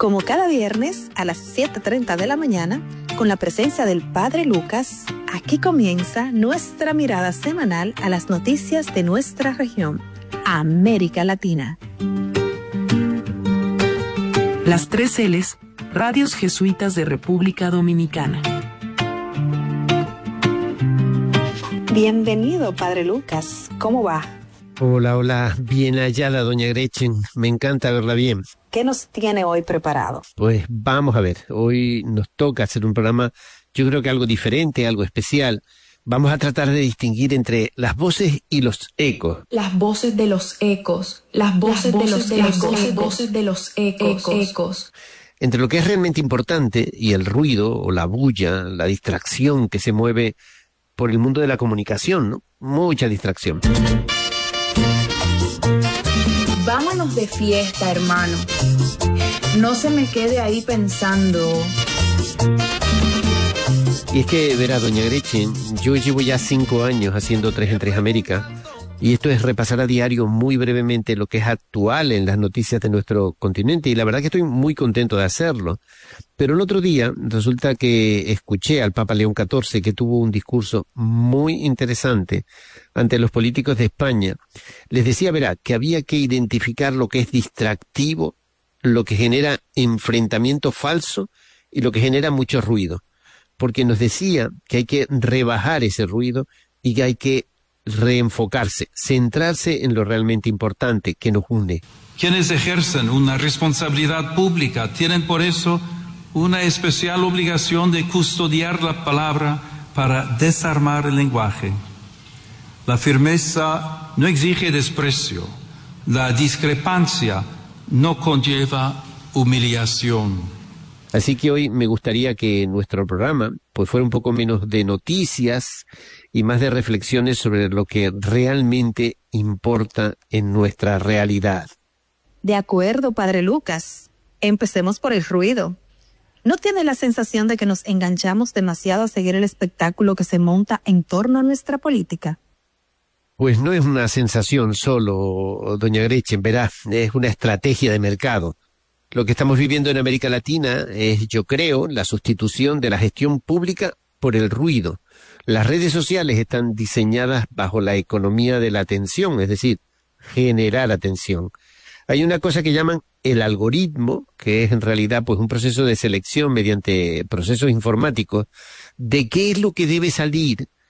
Como cada viernes a las 7:30 de la mañana, con la presencia del Padre Lucas, aquí comienza nuestra mirada semanal a las noticias de nuestra región, América Latina. Las 3 L's, Radios Jesuitas de República Dominicana. Bienvenido, Padre Lucas. ¿Cómo va? Hola, bien hallada, doña Gretchen. Me encanta verla bien. ¿Qué nos tiene hoy preparado? Pues vamos a ver, hoy nos toca hacer un programa, yo creo que algo diferente, algo especial. Vamos a tratar de distinguir entre las voces y los ecos. Las voces de los ecos, las voces de los ecos, las voces de los ecos. Entre lo que es realmente importante y el ruido o la bulla, la distracción que se mueve por el mundo de la comunicación, ¿no? Mucha distracción. Vámonos de fiesta, hermano. No se me quede ahí pensando. Y es que, verá, doña Gretchen, yo llevo ya 5 años haciendo 3 en 3 América, y esto es repasar a diario muy brevemente lo que es actual en las noticias de nuestro continente, y la verdad que estoy muy contento de hacerlo. Pero el otro día resulta que escuché al Papa León XIV, que tuvo un discurso muy interesante ante los políticos de España. Les decía, verá, que había que identificar lo que es distractivo, lo que genera enfrentamiento falso y lo que genera mucho ruido. Porque nos decía que hay que rebajar ese ruido y que hay que reenfocarse, centrarse en lo realmente importante que nos une. Quienes ejercen una responsabilidad pública tienen por eso una especial obligación de custodiar la palabra para desarmar el lenguaje. La firmeza no exige desprecio, la discrepancia no conlleva humillación. Así que hoy me gustaría que nuestro programa pues fuera un poco menos de noticias y más de reflexiones sobre lo que realmente importa en nuestra realidad. De acuerdo, Padre Lucas. Empecemos por el ruido. ¿No tiene la sensación de que nos enganchamos demasiado a seguir el espectáculo que se monta en torno a nuestra política? Pues no es una sensación solo, doña Gretchen, verá, es una estrategia de mercado. Lo que estamos viviendo en América Latina es, yo creo, la sustitución de la gestión pública por el ruido. Las redes sociales están diseñadas bajo la economía de la atención, es decir, generar atención. Hay una cosa que llaman el algoritmo, que es en realidad pues un proceso de selección mediante procesos informáticos, de qué es lo que debe salir